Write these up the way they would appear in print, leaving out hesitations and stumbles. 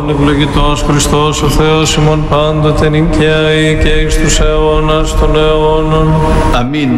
ευλογητός Χριστός ο Θεός ημών πάντοτε νυν και αεί και εις τους αιώνας των αιώνων. Αμήν.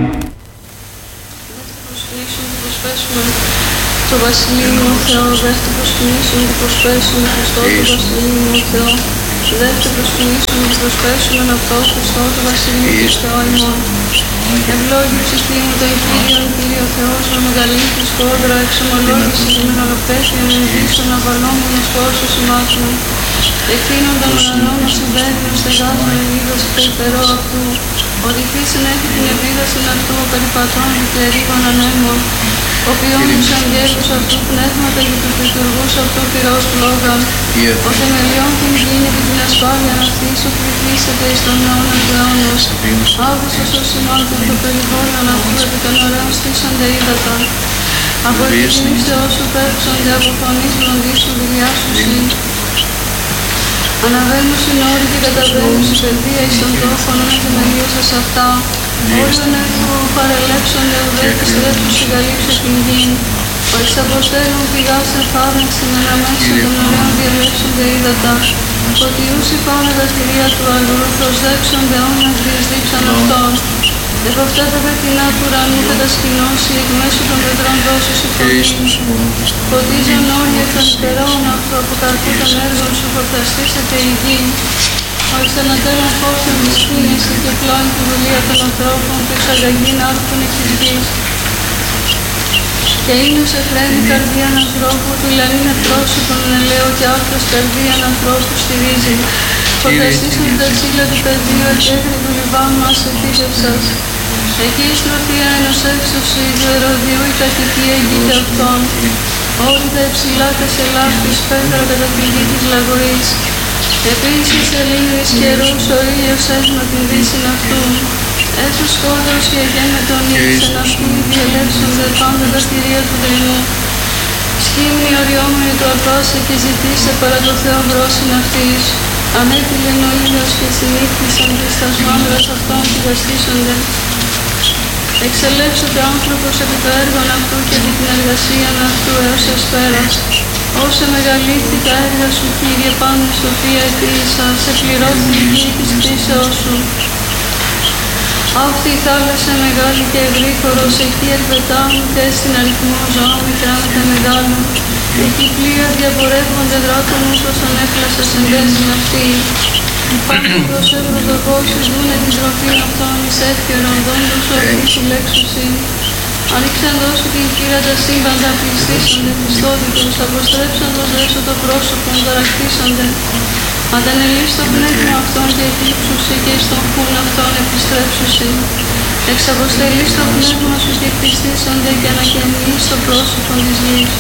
Το Βασιλείο ο Θεό, δέχτε προσκυνήσουν και προσπέσουν Χριστό το Βασιλείο ο Θεό. Δέχτε προσκυνήσουν και προσπέσουν αυτό Χριστό το Βασιλείο του Θεό ημών. Ευλόγη ψυχή μου τον Κύριον, Κύριο Θεός, με μεγαλύτερη σκόδρα, εξομολόγηση και μεγαλοπέτεια, με ειδήσεων αβαλόμενος πόσος ημάτων. Εκείνον των ουρανών ως συμπέριον στεγάζουν ελίδος υπερπερό αυτού, ότι φύσιν έχει την επίδαση αυτού ο περιπατών δικλερίγων ανέμων, ο ποιόν τους αγγέλους αυτού πνεύματα και τους λειτουργούς αυτού πυρός λόγαν, ο θεμελιών την γήνη και την ασφάλεια αυτής, ο πληθύσσεται εις τον αιώνα του αιώνος, άβυσος ως σημάτων το περιβόλων αυτού επί των ωραίων στήσονται ύδατα. Από εκκίνησεώς σου πέφτονται από φωνής λονδίσου δηλιάσουσι. Αναβαίνουν συνόροι και καταβαίνουν η παιδεία εις τον τόφων, να θεμελίωσας αυτά. Όριον έργου παρελέψονται ουδέτης τρέφους συγκαλύψε την γην. Ο εξ αποστέλων πηγάς εφάρμεξη με αναμέσω των ωραίων διαλέψονται ύδατα. Φωτιούσι πάνε τα θηρία του αγρού, προσδέψονται όνας διεσδίψαν αυτόν. Επ' αυτά τα πετεινά του ουρανού κατασκηνώσει, εκ μέσω των πετρών δώσους η φωνή. Φωτίζαν όρια εκ των υπερών αυτού, από καρπού των έργων σου φορταστήσεται η γη. Ο εξανατέλων φώσεων της κίνηση και πλώνει τη δουλεία των ανθρώπων και εξαγαγήν άρθρον εκ της γης. Και είναι σε φρένη καρδίαν ανθρώπου, του λανίνε πρόσωπον ελαίο και άρθρος καρδίαν ανθρώπου στηρίζει. Φορταστήσουν τα ξύλα του πεδίου, εκέγρι του Λιβάνου μας επίτευσας. Εκεί η στροφία ενός έξωση του Ερωδίου η κατοικία εγγύται αυτών. Όλοι τα υψηλά τα σελάφης πέτρα κατά τη γη της λαγωής. Επίσης ελίνης καιρούς ο ήλιος έσμα την δύσιν αυτού. Έσου σκότος και εγένε τον ήλιον αυτού, διελεύσονται πάντα τα θηρία του δρυμού. Σκύμνη οριόμενη του αρπάσε και ζητήσε παρά το Θεό βρόσιν αυτής. Ανέτειλεν ο ήλιος και συνήθισαν τις τας μαύρας αυτών και δαστήσονται. Εξελεύσονται άνθρωπος επί το έργον αυτού και επί την εργασίαν αυτού έως εσπέρας. Όσε μεγαλύτερη τα έργα σου, Κύριε, πάνω σοφία αιτήσα, σε πληρώθη η γη της κτήσεώς σου. Αυτή η θάλασσα μεγάλη και ευρύχωρος, εκεί ερπετάνουν και στην αριθμό ζώων μικρά με τα μεγάλα. Εκεί πλοία διαπορεύονται δράκων ούτως ανέφλασα συντέζουν αυτοί. Πάνω προς ευρωδοκώσεις δούνε την τροφή αυτών εις εύκαιρον δόντος ο αυτής συλλέξουσι. Ανοίξαντος την κύρα τα σύμπαντα πληστήσονται πιστότητος, αποστρέψαντος έσω το πρόσωπον δωρακτήσονται. Αντανελείς το πνεύμα αυτών και εκλείψουσι και εις τον χούν αυτών επιστρέψουσι. Εξαποστελείς το πνεύμα σου και κτιστήσονται και ανακαινείς το πρόσωπον της γης.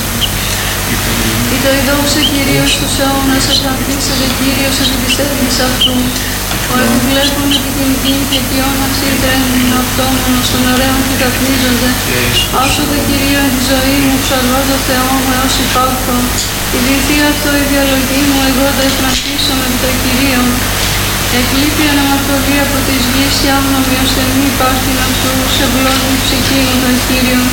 Ή το ειδόξε Κυρίως τους αιώνας απαντήσατε Κύριος επί της έργης αυτού. Ο επιβλέπων επί την γη και ποιόν αυτοί τρέμουν αυτόμονος των ωραίων και καπνίζονται. Άσοδε Κυρίω τη ζωή μου, ψαλώ το Θεό μου έως υπάρχω. Ιδρυθεί αυτό η διαλογή μου, εγώ θα ευπρακτήσω με το Κυρίο. Εκλείπει αναμαρτωλή από της γης και άγνωμη ώστε μη υπάρχει αυτού, σε βλώνει ψυχή μου τον Κύριο.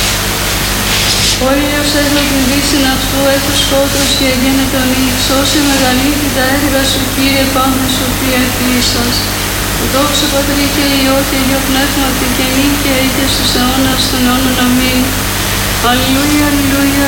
Ο ήλιος έδω την δύσιν αυτού, έχω σκότος και εγένε τον ήλιος, όσε μεγαλύτερη τα έργα σου, Κύριε, πάμε σοφία ευχής. Δόξα Πατρί και Υιό και Υιό Πνεύματι και νύχια είτε στους αιώνας των αιώνων. Αμήν. Αλληλούια, αλληλούια,